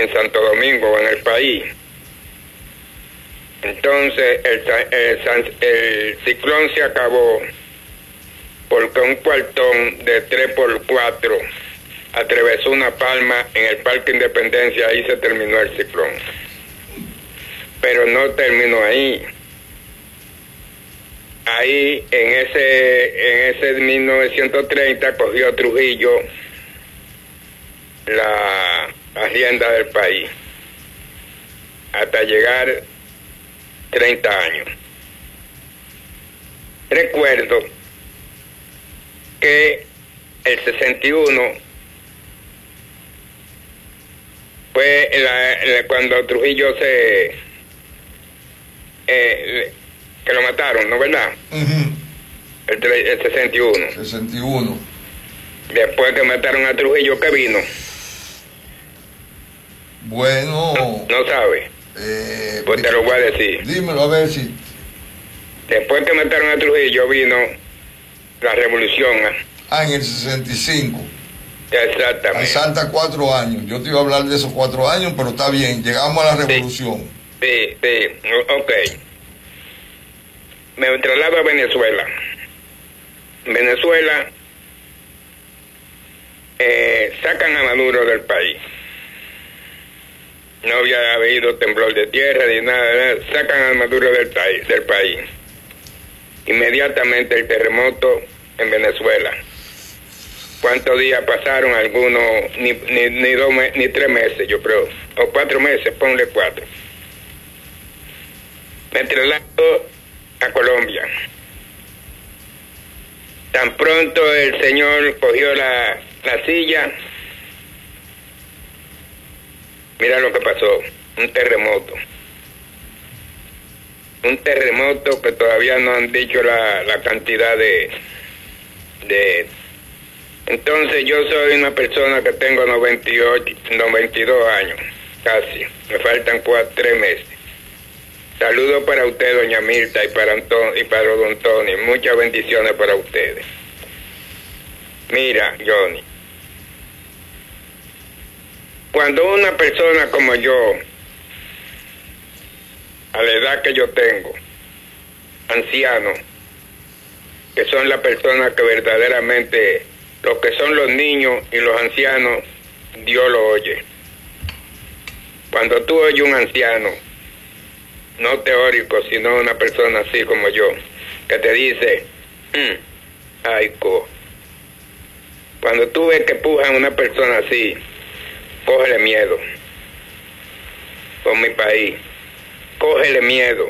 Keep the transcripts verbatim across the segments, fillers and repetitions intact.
en Santo Domingo o en el país. Entonces el, el, el ciclón se acabó porque un cuartón de tres por cuatro atravesó una palma en el Parque Independencia. Ahí se terminó el ciclón, pero no terminó ahí. Ahí en ese en ese mil novecientos treinta cogió Trujillo la hacienda del país hasta llegar treinta años. Recuerdo que el sesenta y uno fue la, la, cuando Trujillo se eh, que lo mataron, ¿no verdad? Uh-huh. el, el sesenta y uno. sesenta y uno. Después que mataron a Trujillo, ¿qué vino? Bueno. No, no sabe. Eh, pues te lo voy a decir. Dímelo a ver si. Después que mataron a Trujillo vino la revolución. Ah, en el sesenta y cinco. Exactamente. Ahí salta cuatro años. Yo te iba a hablar de esos cuatro años, pero está bien. Llegamos a la revolución. Sí, sí, sí. Ok. Me traslado a Venezuela. Venezuela eh, sacan a Maduro del país. No había habido temblor de tierra ni nada, nada. Sacan a Maduro del país, del país. Inmediatamente el terremoto en Venezuela. ¿Cuántos días pasaron? Algunos, ni, ni, ni dos ni tres meses, yo creo. O cuatro meses, ponle cuatro. Me traslado a Colombia. Tan pronto el señor cogió la, la silla, mira lo que pasó, un terremoto. Un terremoto que todavía no han dicho la, la cantidad de, de... Entonces yo soy una persona que tengo noventa y ocho, noventa y dos años, casi. Me faltan cuatro, tres meses. Saludos para usted, doña Mirta, y para, Anton, y para don Tony. Muchas bendiciones para ustedes. Mira, Johnny. Cuando una persona como yo, a la edad que yo tengo, anciano, que son las personas que verdaderamente, lo que son los niños y los ancianos, Dios lo oye. Cuando tú oyes un anciano, no teórico, sino una persona así como yo, que te dice, mm, ay, co. Cuando tú ves que pujan a una persona así, cógele miedo. Con mi país, cógele miedo.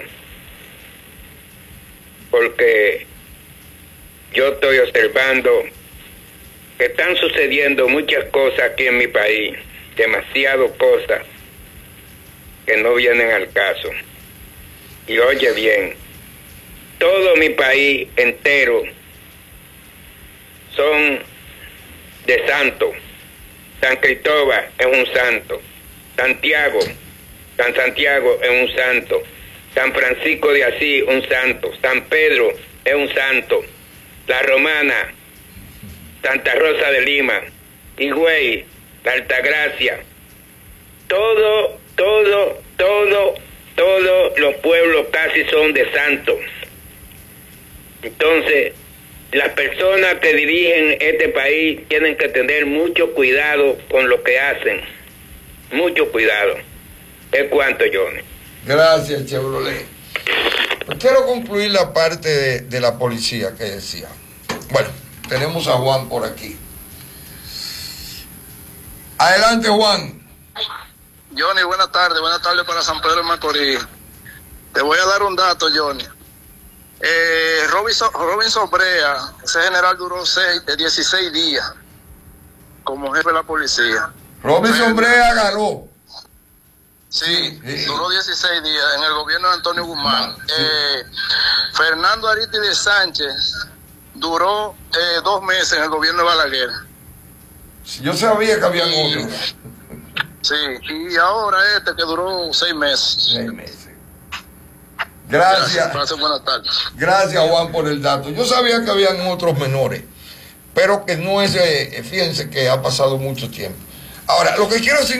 Porque yo estoy observando que están sucediendo muchas cosas aquí en mi país, demasiado cosas que no vienen al caso. Y oye bien, todo mi país entero son de santos. San Cristóbal es un santo, Santiago, San Santiago es un santo, San Francisco de Asís un santo, San Pedro es un santo, La Romana, Santa Rosa de Lima, Higüey, la Altagracia, todo, todo, todo, todos los pueblos casi son de santos. Entonces, las personas que dirigen este país tienen que tener mucho cuidado con lo que hacen. Mucho cuidado. ¿Es cuánto, Johnny? Gracias, Chevrolet. Pues quiero concluir la parte de, de la policía que decía. Bueno, tenemos a Juan por aquí. Adelante, Juan. Johnny, buenas tardes. Buenas tardes para San Pedro de Macorís. Te voy a dar un dato, Johnny. Eh, Robinson, Robinson Brea, ese general duró seis, dieciséis días como jefe de la policía. Robinson Brea ganó. Sí, sí, duró dieciséis días en el gobierno de Antonio Guzmán. Sí. Eh, Fernando Arístides Sánchez duró eh, dos meses en el gobierno de Balaguer. Yo sabía que habían otros. Sí, y ahora este que duró seis meses. Seis meses. Gracias. Gracias, buenas tardes. Gracias, Juan, por el dato. Yo sabía que habían otros menores, pero que no es, eh, fíjense que ha pasado mucho tiempo. Ahora, lo que quiero decir